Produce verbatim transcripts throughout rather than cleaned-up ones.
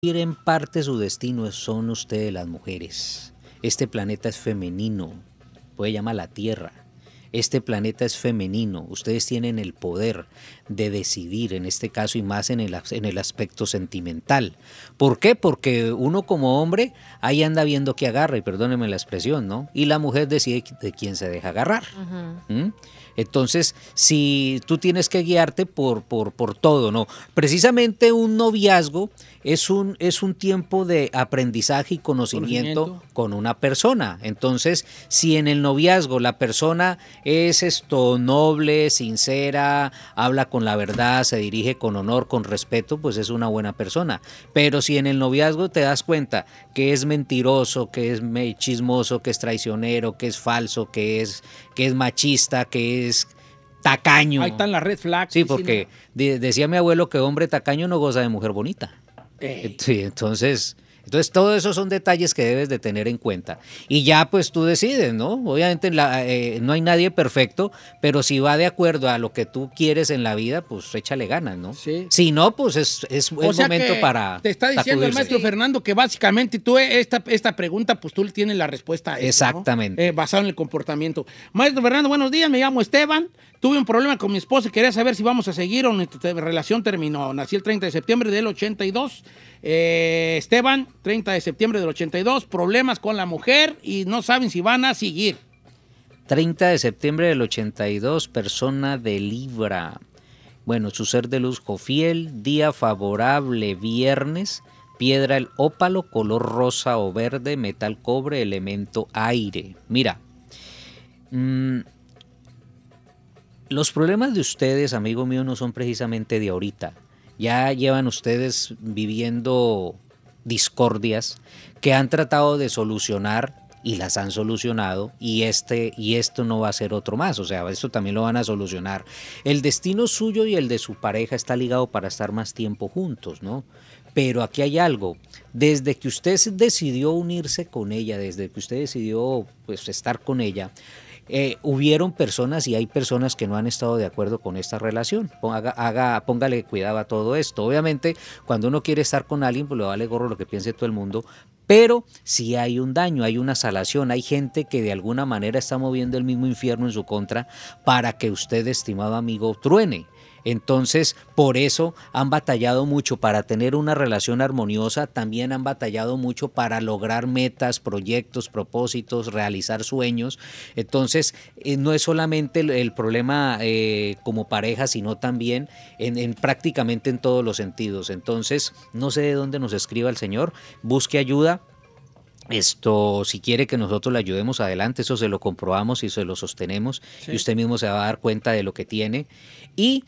En parte su destino son ustedes las mujeres. Este planeta es femenino, puede llamar la Tierra. Este planeta es femenino, ustedes tienen el poder de decidir en este caso y más en el, en el aspecto sentimental. ¿Por qué? Porque uno como hombre ahí anda viendo que agarra, y perdónenme la expresión, ¿no? Y la mujer decide de quién se deja agarrar. Uh-huh. ¿Mm? Entonces, si tú tienes que guiarte por, por, por todo, ¿no? Precisamente un noviazgo es un, es un tiempo de aprendizaje y conocimiento, conocimiento con una persona. Entonces, si en el noviazgo la persona es esto noble, sincera, habla con la verdad, se dirige con honor, con respeto, pues es una buena persona. Pero si en el noviazgo te das cuenta que es mentiroso, que es chismoso, que es traicionero, que es falso, que es, que es machista, que es es tacaño. Ahí están las red flags. Sí, porque de, decía mi abuelo que hombre tacaño no goza de mujer bonita. Ey. Sí, entonces, entonces todo eso son detalles que debes de tener en cuenta. Y ya pues tú decides, ¿no? Obviamente la, eh, no hay nadie perfecto, pero si va de acuerdo a lo que tú quieres en la vida, pues échale ganas, ¿no? Sí. Si no, pues es, es o el sea momento que para te está diciendo el maestro sí. Fernando que básicamente tú esta, esta pregunta, pues tú tienes la respuesta a eso, exactamente. ¿no? Eh, basado en el comportamiento. Maestro Fernando, buenos días, me llamo Esteban. Tuve un problema con mi esposa y quería saber si vamos a seguir o nuestra relación terminó. Nací el treinta de septiembre del ochenta y dos. Eh, Esteban, treinta de septiembre del ochenta y dos. Problemas con la mujer y no saben si van a seguir. treinta de septiembre del ochenta y dos, persona de Libra. Bueno, su ser de luz Jofiel, día favorable, viernes, piedra el ópalo, color rosa o verde, metal cobre, elemento aire. Mira, mmm, los problemas de ustedes, amigo mío, no son precisamente de ahorita. Ya llevan ustedes viviendo discordias que han tratado de solucionar y las han solucionado y, este, y esto no va a ser otro más, o sea, esto también lo van a solucionar. El destino suyo y el de su pareja está ligado para estar más tiempo juntos, ¿no? Pero aquí hay algo, desde que usted decidió unirse con ella, desde que usted decidió pues, estar con ella, Eh, hubieron personas y hay personas que no han estado de acuerdo con esta relación. Haga, haga, póngale cuidado a todo esto. Obviamente, cuando uno quiere estar con alguien, pues le vale gorro lo que piense todo el mundo, pero si hay un daño, hay una salación, hay gente que de alguna manera está moviendo el mismo infierno en su contra para que usted, estimado amigo, truene. Entonces, por eso han batallado mucho para tener una relación armoniosa, también han batallado mucho para lograr metas, proyectos, propósitos, realizar sueños. Entonces, eh, no es solamente el, el problema eh, como pareja, sino también en, en prácticamente en todos los sentidos. Entonces, no sé de dónde nos escriba el Señor, busque ayuda. Esto, si quiere que nosotros le ayudemos adelante, eso se lo comprobamos y se lo sostenemos, sí. Y usted mismo se va a dar cuenta de lo que tiene. Y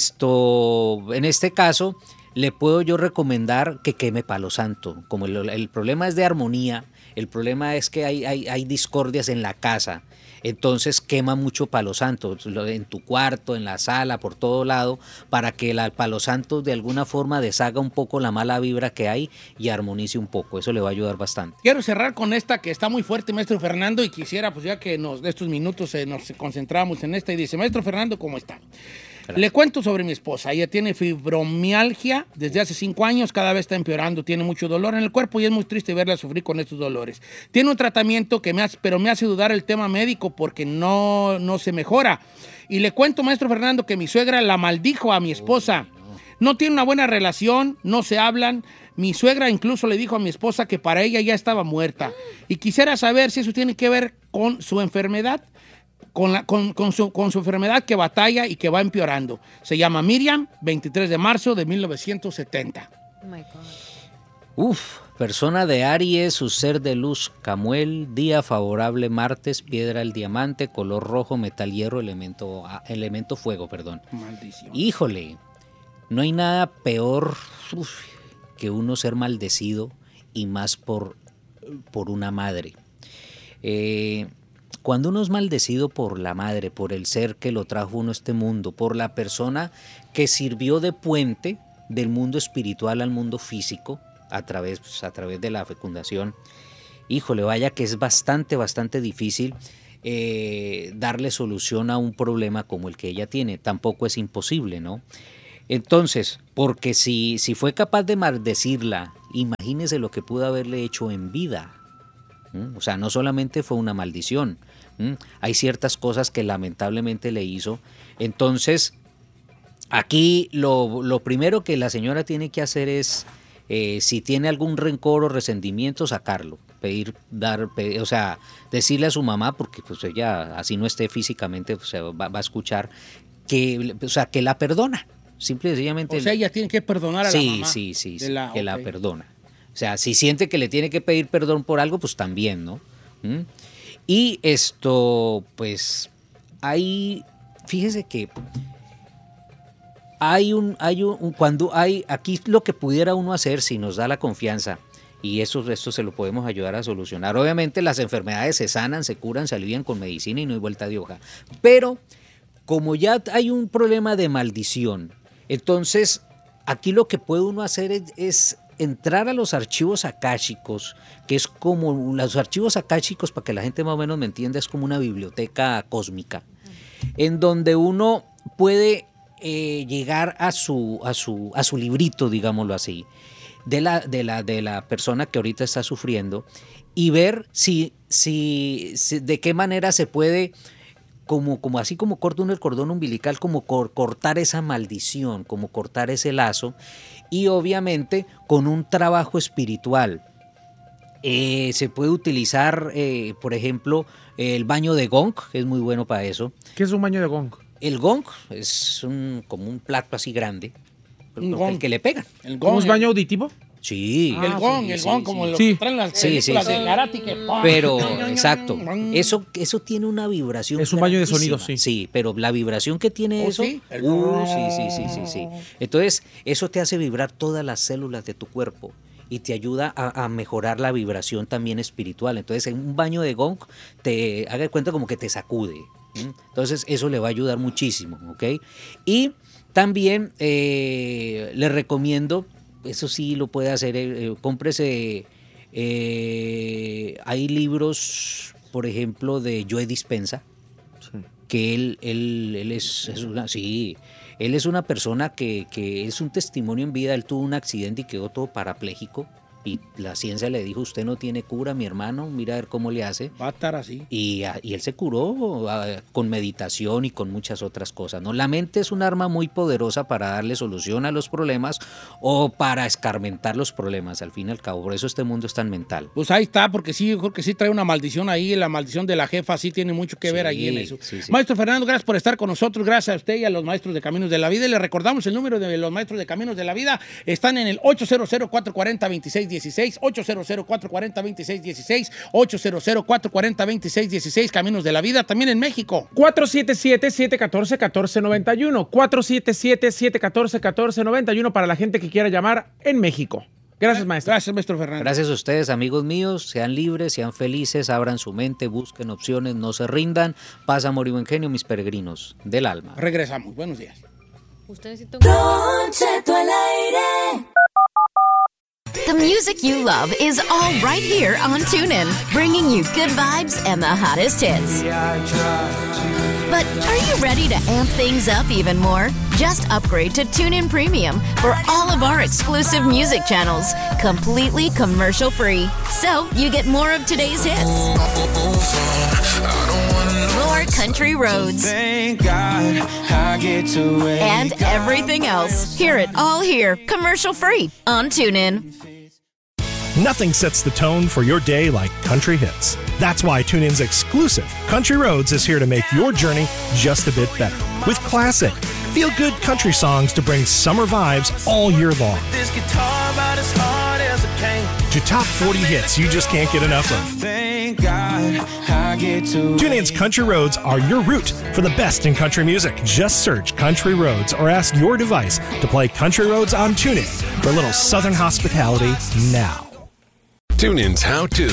esto, en este caso, le puedo yo recomendar que queme palo santo. Como el, el problema es de armonía, el problema es que hay, hay, hay discordias en la casa. Entonces quema mucho palo santo en tu cuarto, en la sala, por todo lado, para que el palo santo de alguna forma deshaga un poco la mala vibra que hay y armonice un poco. Eso le va a ayudar bastante. Quiero cerrar con esta que está muy fuerte, maestro Fernando, y quisiera, pues ya que nos, de estos minutos eh, nos concentramos en esta, y dice, maestro Fernando, ¿cómo está? Gracias. Le cuento sobre mi esposa. Ella tiene fibromialgia desde hace cinco años, cada vez está empeorando, tiene mucho dolor en el cuerpo y es muy triste verla sufrir con estos dolores. Tiene un tratamiento que me hace, pero me hace dudar el tema médico porque no, no se mejora. Y le cuento, maestro Fernando, que mi suegra la maldijo a mi esposa. No tiene una buena relación, no se hablan. Mi suegra incluso le dijo a mi esposa que para ella ya estaba muerta. Y quisiera saber si eso tiene que ver con su enfermedad. Con, la, con, con, su, con su enfermedad que batalla y que va empeorando. Se llama Miriam, veintitrés de marzo de mil novecientos setenta. Oh my God. Uf, persona de Aries, su ser de luz Camuel, día favorable martes, piedra el diamante, color rojo, metal hierro, elemento, elemento fuego, perdón. Maldición. Híjole, no hay nada peor uf, que uno ser maldecido y más por, por una madre. Eh... Cuando uno es maldecido por la madre, por el ser que lo trajo uno a este mundo, por la persona que sirvió de puente del mundo espiritual al mundo físico, a través, pues, a través de la fecundación, híjole, vaya que es bastante, bastante difícil eh, darle solución a un problema como el que ella tiene. Tampoco es imposible, ¿no? Entonces, porque si, si fue capaz de maldecirla, imagínese lo que pudo haberle hecho en vida. ¿Mm? O sea, no solamente fue una maldición. ¿Mm? Hay ciertas cosas que lamentablemente le hizo. Entonces, aquí lo, lo primero que la señora tiene que hacer es, eh, si tiene algún rencor o resentimiento, sacarlo. Pedir, dar, pedir, o sea, decirle a su mamá, porque pues ella, así no esté físicamente, pues, va, va a escuchar, que, o sea, que la perdona. Simple y sencillamente. O sea, ella tiene que perdonar a sí, la mamá. Sí, sí, sí, la, que okay. la perdona. O sea, si siente que le tiene que pedir perdón por algo, pues también, ¿no? ¿Mm? Y esto, pues, hay, fíjese que hay un, hay un, un, cuando hay, aquí lo que pudiera uno hacer si nos da la confianza, y eso, esto se lo podemos ayudar a solucionar. Obviamente las enfermedades se sanan, se curan, se alivian con medicina y no hay vuelta de hoja. Pero como ya hay un problema de maldición, entonces aquí lo que puede uno hacer es, es entrar a los archivos akáshicos, que es como los archivos akáshicos, para que la gente más o menos me entienda, es como una biblioteca cósmica, en donde uno puede eh, llegar a su, a, su, a su librito, digámoslo así, de la, de, la, de la persona que ahorita está sufriendo y ver si, si, si de qué manera se puede, como, como así como corta uno el cordón umbilical, como cor, cortar esa maldición, como cortar ese lazo, y obviamente con un trabajo espiritual. Eh, se puede utilizar, eh, por ejemplo, el baño de gong, que es muy bueno para eso. ¿Qué es un baño de gong? El gong es un, como un plato así grande, un el, el que le pegan. El gong, ¿cómo es baño auditivo? Sí. El ah, gong, sí, el sí, gong, sí, como sí. lo sí. que traen las sí, películas sí, sí. de Karate, que pero, exacto, eso, eso tiene una vibración. Es un baño de sonido, sí. Sí, pero la vibración que tiene ¿Oh, eso, sí? Uh, sí, sí, sí, sí, sí. Entonces, eso te hace vibrar todas las células de tu cuerpo y te ayuda a, a mejorar la vibración también espiritual. Entonces, en un baño de gong, te haga de cuenta como que te sacude. ¿sí? Entonces, eso le va a ayudar muchísimo, ¿ok? Y también eh, le recomiendo, eso sí lo puede hacer, eh, cómprese, eh, hay libros, por ejemplo, de Joe Dispenza, sí. que él, él, él es, es una, sí, él es una persona que, que es un testimonio en vida. Él tuvo un accidente y quedó todo parapléjico. Y la ciencia le dijo, usted no tiene cura, mi hermano, mira a ver cómo le hace. Va a estar así. Y, y él se curó a, con meditación y con muchas otras cosas, ¿no? La mente es un arma muy poderosa para darle solución a los problemas o para escarmentar los problemas, al fin y al cabo. Por eso este mundo es tan mental. Pues ahí está, porque sí, yo creo que sí trae una maldición ahí. La maldición de la jefa sí tiene mucho que sí, ver ahí en eso. Sí, sí. Maestro Fernando, gracias por estar con nosotros. Gracias a usted y a los maestros de Caminos de la Vida. Y le recordamos el número de los maestros de Caminos de la Vida. Están en el ocho cero cero, cuatro cuatro cero, dos seis uno seis, ocho cero cero, cuatro cuatro cero, dos seis uno seis, ocho cero cero, cuatro cuatro cero, dos seis uno seis, Caminos de la Vida, también en México. cuatro siete siete, siete uno cuatro, uno cuatro nueve uno, cuatro siete siete, siete uno cuatro, uno cuatro nueve uno para la gente que quiera llamar en México. Gracias, maestro. Gracias, maestro Fernando. Gracias a ustedes, amigos míos. Sean libres, sean felices, abran su mente, busquen opciones, no se rindan. Paz, amor y buen genio, mis peregrinos del alma. Regresamos. Buenos días. Usted necesita un... Don Cheto al aire. The music you love is all right here on TuneIn, bringing you good vibes and the hottest hits. But are you ready to amp things up even more? Just upgrade to TuneIn Premium for all of our exclusive music channels, completely commercial-free. So you get more of today's hits, more country roads, Thank God I get to wake and everything else. Hear it all here, commercial-free on TuneIn. Nothing sets the tone for your day like country hits. That's why TuneIn's exclusive Country Roads is here to make your journey just a bit better. With classic, feel-good country songs to bring summer vibes all year long. this guitar about as hard as a cane. To top forty hits you just can't get enough of. Thank God I get to TuneIn's Country Roads are your route for the best in country music. Just search Country Roads or ask your device to play Country Roads on TuneIn for a little southern hospitality now. TuneIn's How To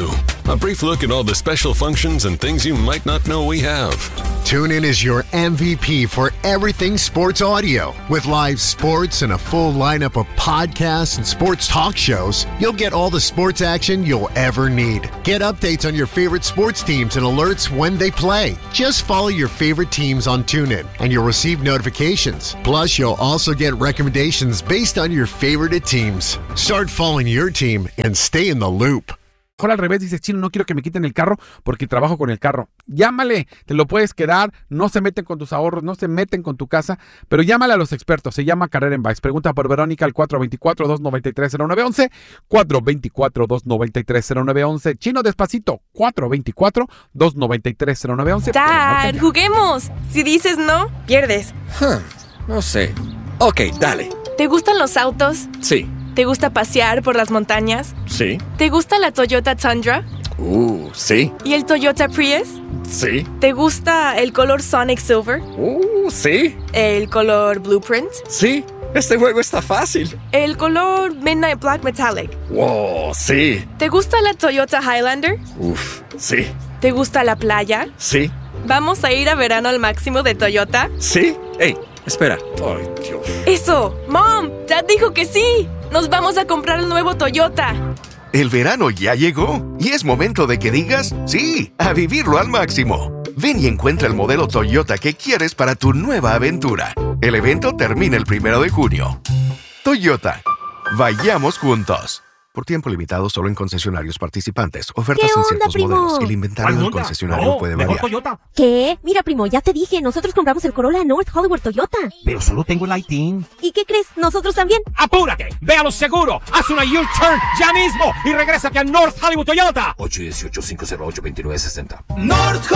A brief look at all the special functions and things you might not know we have. TuneIn is your M V P for everything sports audio. With live sports and a full lineup of podcasts and sports talk shows, you'll get all the sports action you'll ever need. Get updates on your favorite sports teams and alerts when they play. Just follow your favorite teams on TuneIn, and you'll receive notifications. Plus, you'll also get recommendations based on your favorite teams. Start following your team and stay in the loop. Mejor al revés, dices, chino, no quiero que me quiten el carro porque trabajo con el carro. Llámale, te lo puedes quedar, no se meten con tus ahorros, no se meten con tu casa, pero llámale a los expertos, se llama Carrera en Bikes. Pregunta por Verónica al cuatro dos cuatro, dos nueve tres, cero nueve uno uno, cuatro dos cuatro, dos nueve tres, cero nueve uno uno. Chino, despacito, cuatro dos cuatro, dos nueve tres, cero nueve uno uno. Dad, juguemos. Si dices no, pierdes. Huh, no sé. Ok, dale. ¿Te gustan los autos? Sí. ¿Te gusta pasear por las montañas? Sí. ¿Te gusta la Toyota Tundra? Uh, sí. ¿Y el Toyota Prius? Sí. ¿Te gusta el color Sonic Silver? Uh, sí. ¿El color Blueprint? Sí. Este juego está fácil. ¿El color Midnight Black Metallic? Wow, sí. ¿Te gusta la Toyota Highlander? Uf, sí. ¿Te gusta la playa? Sí. ¿Vamos a ir a verano al máximo de Toyota? Sí. Ey, espera. Ay, Dios. ¡Eso! ¡Mom! ¡Dad dijo que sí! ¡Nos vamos a comprar el nuevo Toyota! El verano ya llegó y es momento de que digas sí, a vivirlo al máximo. Ven y encuentra el modelo Toyota que quieres para tu nueva aventura. El evento termina el primero de junio. Toyota. Vayamos juntos. Por tiempo limitado solo en concesionarios participantes. Ofertas ¿Qué en onda, ciertos primo? modelos. El inventario del concesionario No, puede mejor variar. Toyota. ¿Qué? Mira, primo, ya te dije, nosotros compramos el Corolla North Hollywood Toyota. Pero solo tengo el Lighting. ¿Y qué crees? ¿Nosotros también? ¡Apúrate! ¡Ve a lo seguro! ¡Haz una U-turn ya mismo! ¡Y regrésate a North Hollywood Toyota! ocho uno ocho, cinco cero ocho, dos nueve seis cero. North